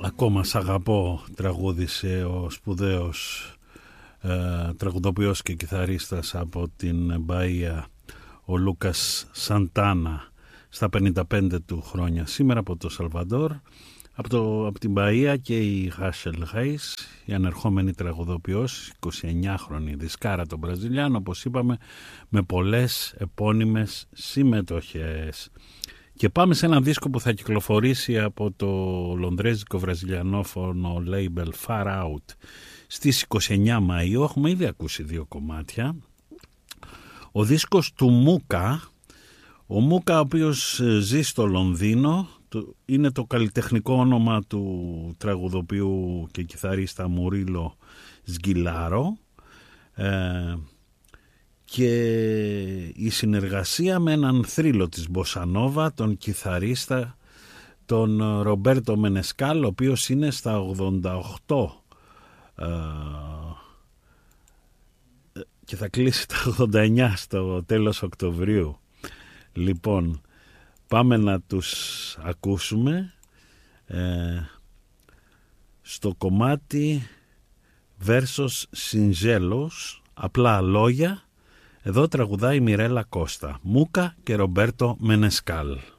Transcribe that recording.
Ακόμα σ' αγαπώ τραγούδισε ο σπουδαίος τραγουδοποιός και κιθαρίστας από την Μπαΐα, ο Λούκας Σαντάνα, στα 55 του χρόνια σήμερα, από το Σαλβαντόρ, από την Μπαΐα, και η Χάσελ Χέις, η ανερχόμενη τραγουδοποιός, 29χρονη δισκάρα των Βραζιλιάνων, όπως είπαμε, με πολλές επώνυμες συμμετοχές. Και πάμε σε ένα δίσκο που θα κυκλοφορήσει από το λονδρέζικο βραζιλιανόφωνο label Far Out στις 29 Μαΐου. Έχουμε ήδη ακούσει 2 κομμάτια. Ο δίσκος του Μούκα, ο Μούκα, ο οποίος ζει στο Λονδίνο, είναι το καλλιτεχνικό όνομα του τραγουδοποιού και κιθαρίστα Μουρίλο Σγκιλάρο, και η συνεργασία με έναν θρύλο της Μποσανόβα, τον κιθαρίστα τον Ρομπέρτο Μενεσκάλ, ο οποίος είναι στα 88 και θα κλείσει τα 89 στο τέλος Οκτωβρίου. Λοιπόν, πάμε να τους ακούσουμε στο κομμάτι Versos Singelos, απλά λόγια. Εδώ τραγουδάει η Μιρέλα Κώστα, Μούκα και Ρομπέρτο Μενεσκάλ.